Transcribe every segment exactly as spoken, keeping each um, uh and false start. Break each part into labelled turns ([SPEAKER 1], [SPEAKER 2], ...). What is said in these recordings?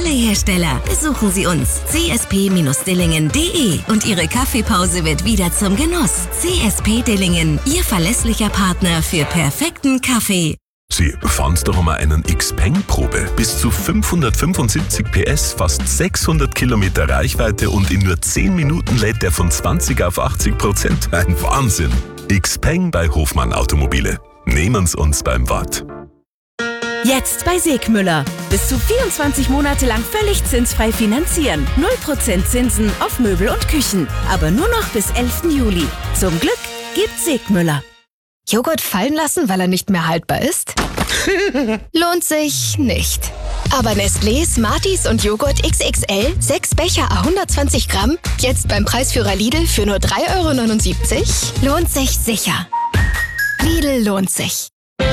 [SPEAKER 1] alle Hersteller. Besuchen Sie uns c s p Bindestrich dillingen punkt de und Ihre Kaffeepause wird wieder zum Genuss. C S P Dillingen, Ihr verlässlicher Partner für perfekten Kaffee.
[SPEAKER 2] Sie, fahren Sie doch mal einen Xpeng-Probe. Bis zu fünfhundertfünfundsiebzig P S, fast sechshundert Kilometer Reichweite und in nur zehn Minuten lädt er von zwanzig auf achtzig Prozent. Ein Wahnsinn! Xpeng bei Hofmann Automobile. Nehmen Sie uns beim Wort.
[SPEAKER 3] Jetzt bei Segmüller. Bis zu vierundzwanzig Monate lang völlig zinsfrei finanzieren. null Prozent Zinsen auf Möbel und Küchen. Aber nur noch bis elften Juli. Zum Glück gibt's Segmüller.
[SPEAKER 4] Joghurt fallen lassen, weil er nicht mehr haltbar ist? Lohnt sich nicht. Aber Nestlé, Smarties und Joghurt X X L, sechs Becher à hundertzwanzig Gramm, jetzt beim Preisführer Lidl für nur drei Euro neunundsiebzig? Lohnt sich sicher. Lidl lohnt sich.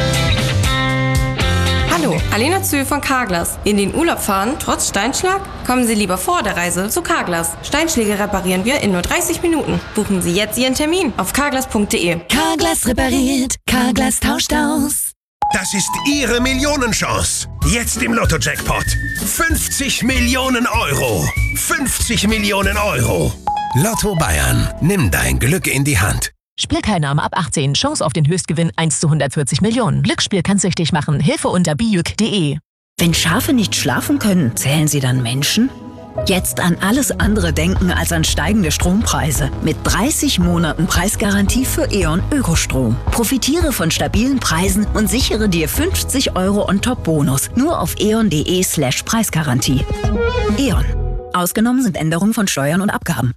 [SPEAKER 5] Hallo, Alena Zühl von Carglass. In den Urlaub fahren, trotz Steinschlag? Kommen Sie lieber vor der Reise zu Carglass. Steinschläge reparieren wir in nur dreißig Minuten. Buchen Sie jetzt Ihren Termin auf carglass punkt de.
[SPEAKER 3] Carglass repariert, Carglass tauscht aus.
[SPEAKER 6] Das ist Ihre Millionenchance. Jetzt im Lotto-Jackpot. fünfzig Millionen Euro. fünfzig Millionen Euro. Lotto Bayern. Nimm dein Glück in die Hand.
[SPEAKER 7] Spielteilnahme ab achtzehn. Chance auf den Höchstgewinn eins zu hundertvierzig Millionen. Glücksspiel kann süchtig machen. Hilfe unter bijuk punkt de.
[SPEAKER 8] Wenn Schafe nicht schlafen können, zählen sie dann Menschen? Jetzt an alles andere denken als an steigende Strompreise. Mit dreißig Monaten Preisgarantie für E.ON Ökostrom. Profitiere von stabilen Preisen und sichere dir fünfzig Euro On-Top-Bonus. Nur auf e o n punkt de slash Preisgarantie. E.ON. Ausgenommen sind Änderungen von Steuern und Abgaben.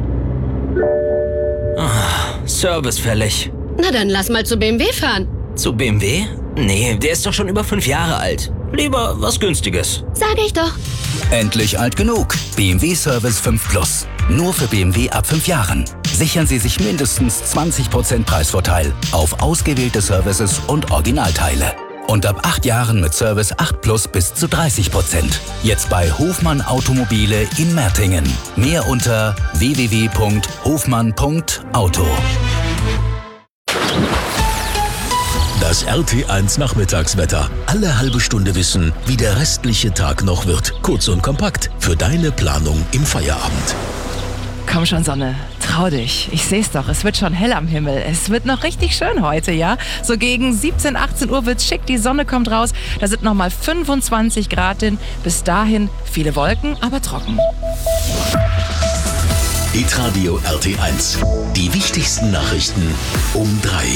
[SPEAKER 9] Oh, Service fällig.
[SPEAKER 10] Na dann lass mal zu B M W fahren.
[SPEAKER 9] Zu B M W? Nee, der ist doch schon über fünf Jahre alt. Lieber was Günstiges.
[SPEAKER 10] Sag ich doch.
[SPEAKER 11] Endlich alt genug. B M W Service fünf Plus. Nur für B M W ab fünf Jahren. Sichern Sie sich mindestens zwanzig Prozent Preisvorteil auf ausgewählte Services und Originalteile. Und ab acht Jahren mit Service acht Plus bis zu dreißig Prozent. Jetzt bei Hofmann Automobile in Mertingen. Mehr unter w w w punkt hofmann punkt auto.
[SPEAKER 12] Das R T eins Nachmittagswetter. Alle halbe Stunde wissen, wie der restliche Tag noch wird. Kurz und kompakt für deine Planung im Feierabend.
[SPEAKER 13] Komm schon, Sonne, trau dich. Ich seh's doch, es wird schon hell am Himmel. Es wird noch richtig schön heute, ja? So gegen siebzehn, achtzehn Uhr wird's schick, die Sonne kommt raus. Da sind nochmal fünfundzwanzig Grad hin. Bis dahin viele Wolken, aber trocken.
[SPEAKER 12] Hitradio R T eins. Die wichtigsten Nachrichten um drei.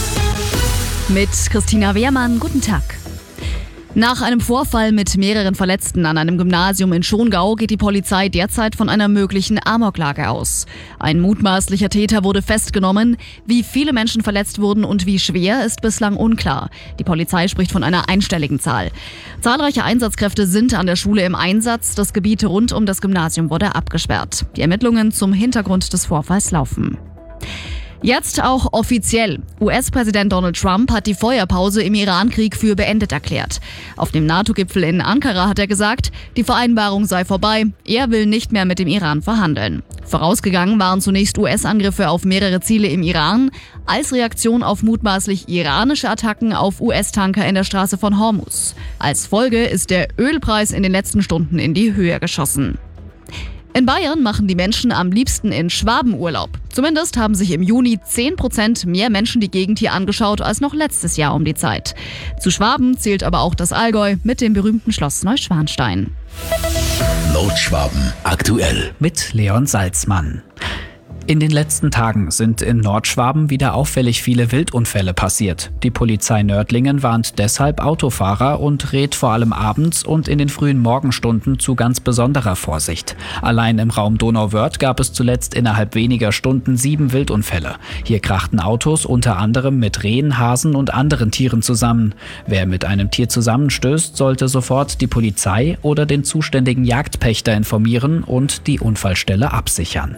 [SPEAKER 14] Mit Christina Wehrmann, guten Tag. Nach einem Vorfall mit mehreren Verletzten an einem Gymnasium in Schongau geht die Polizei derzeit von einer möglichen Amoklage aus. Ein mutmaßlicher Täter wurde festgenommen. Wie viele Menschen verletzt wurden und wie schwer, ist bislang unklar. Die Polizei spricht von einer einstelligen Zahl. Zahlreiche Einsatzkräfte sind an der Schule im Einsatz. Das Gebiet rund um das Gymnasium wurde abgesperrt. Die Ermittlungen zum Hintergrund des Vorfalls laufen. Jetzt auch offiziell. U S-Präsident Donald Trump hat die Feuerpause im Iran-Krieg für beendet erklärt. Auf dem NATO-Gipfel in Ankara hat er gesagt, die Vereinbarung sei vorbei. Er will nicht mehr mit dem Iran verhandeln. Vorausgegangen waren zunächst U S-Angriffe auf mehrere Ziele im Iran, als Reaktion auf mutmaßlich iranische Attacken auf U S-Tanker in der Straße von Hormuz. Als Folge ist der Ölpreis in den letzten Stunden in die Höhe geschossen. In Bayern machen die Menschen am liebsten in Schwaben Urlaub. Zumindest haben sich im Juni zehn Prozent mehr Menschen die Gegend hier angeschaut als noch letztes Jahr um die Zeit. Zu Schwaben zählt aber auch das Allgäu mit dem berühmten Schloss Neuschwanstein.
[SPEAKER 12] Nordschwaben aktuell
[SPEAKER 15] mit Leon Salzmann. In den letzten Tagen sind in Nordschwaben wieder auffällig viele Wildunfälle passiert. Die Polizei Nördlingen warnt deshalb Autofahrer und rät vor allem abends und in den frühen Morgenstunden zu ganz besonderer Vorsicht. Allein im Raum Donauwörth gab es zuletzt innerhalb weniger Stunden sieben Wildunfälle. Hier krachten Autos unter anderem mit Rehen, Hasen und anderen Tieren zusammen. Wer mit einem Tier zusammenstößt, sollte sofort die Polizei oder den zuständigen Jagdpächter informieren und die Unfallstelle absichern.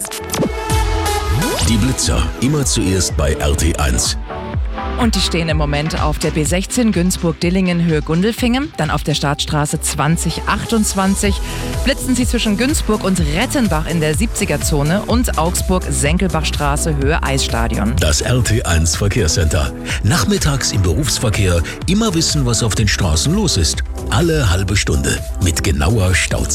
[SPEAKER 12] Die Blitzer, immer zuerst bei R T eins.
[SPEAKER 13] Und die stehen im Moment auf der B sechzehn Günzburg-Dillingen Höhe Gundelfingen, dann auf der Startstraße zwanzig achtundzwanzig. Blitzen sie zwischen Günzburg und Rettenbach in der siebziger-Zone und Augsburg-Senckelbachstraße Höhe Eisstadion.
[SPEAKER 12] Das R T eins Verkehrscenter. Nachmittags im Berufsverkehr immer wissen, was auf den Straßen los ist. Alle halbe Stunde mit genauer Stauzeit.